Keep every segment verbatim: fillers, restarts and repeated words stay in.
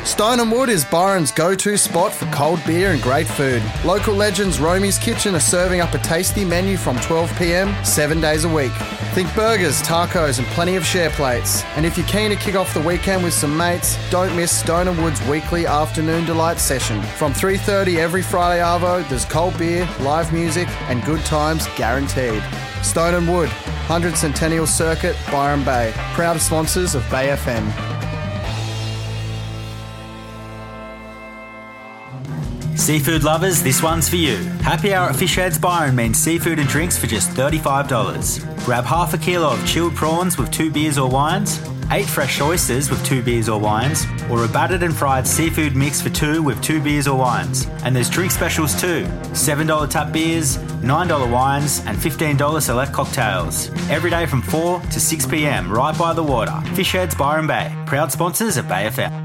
Stone and Wood is Byron's go-to spot for cold beer and great food. Local legends Romy's Kitchen are serving up a tasty menu from twelve p m, seven days a week. Think burgers, tacos and plenty of share plates. And if you're keen to kick off the weekend with some mates, don't miss Stone and Wood's weekly afternoon delight session. From three thirty every Friday arvo, there's cold beer, live music and good times guaranteed. Stone and Wood, one hundred Centennial Circuit, Byron Bay. Proud sponsors of Bay F M. Seafood lovers, this one's for you. Happy Hour at Fish Heads Byron means seafood and drinks for just thirty-five dollars. Grab half a kilo of chilled prawns with two beers or wines, eight fresh oysters with two beers or wines, or a battered and fried seafood mix for two with two beers or wines. And there's drink specials too. seven dollars tap beers, nine dollars wines and fifteen dollars select cocktails. Every day from four to six p m right by the water. Fish Heads Byron Bay. Proud sponsors of Bay F M.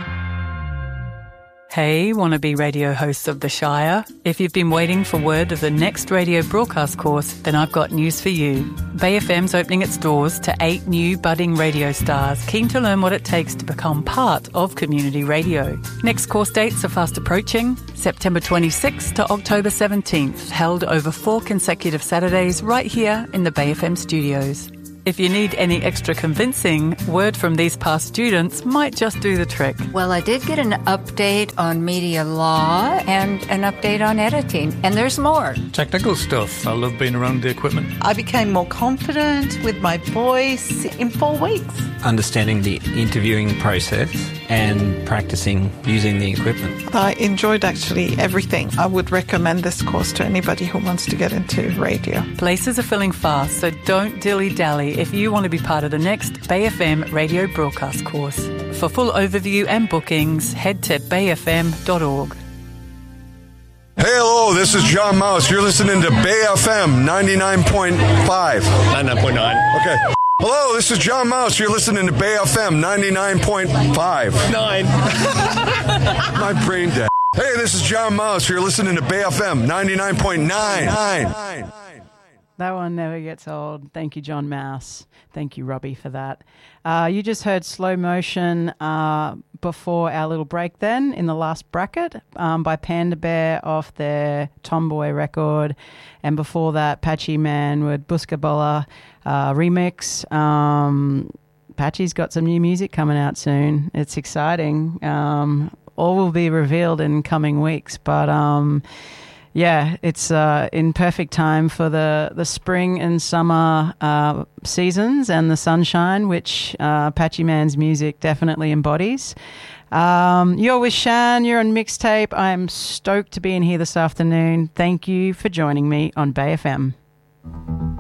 Hey, wannabe radio hosts of The Shire. If you've been waiting for word of the next radio broadcast course, then I've got news for you. Bay F M's opening its doors to eight new budding radio stars keen to learn what it takes to become part of community radio. Next course dates are fast approaching, September twenty-sixth to October seventeenth, held over four consecutive Saturdays right here in the Bay F M studios. If you need any extra convincing, word from these past students might just do the trick. Well, I did get an update on media law and an update on editing, and there's more. Technical stuff. I love being around the equipment. I became more confident with my voice in four weeks. Understanding the interviewing process and practicing using the equipment. I enjoyed actually everything. I would recommend this course to anybody who wants to get into radio. Places are filling fast, so don't dilly-dally if you want to be part of the next Bay F M radio broadcast course. For full overview and bookings, head to bay f m dot org. Hey, hello, this is John Mouse. You're listening to Bay F M ninety-nine point five. ninety-nine point nine. Okay. Hello, this is John Mouse. You're listening to Bay F M ninety-nine point five. Nine. My brain dead. Hey, this is John Mouse. You're listening to Bay F M ninety-nine point nine. That one never gets old. Thank you, John Mouse. Thank you, Robbie, for that. Uh, you just heard Slow Motion uh, before our little break then in the last bracket um, by Panda Bear off their Tomboy record. And before that, Patchy Man with Buscabola uh, remix. Um, Patchy's got some new music coming out soon. It's exciting. Um, all will be revealed in coming weeks, but... Um, Yeah, it's uh, in perfect time for the, the spring and summer uh, seasons and the sunshine, which uh, Patchy Man's music definitely embodies. Um, you're with Shan, you're on Mixtape. I'm stoked to be in here this afternoon. Thank you for joining me on Bay F M.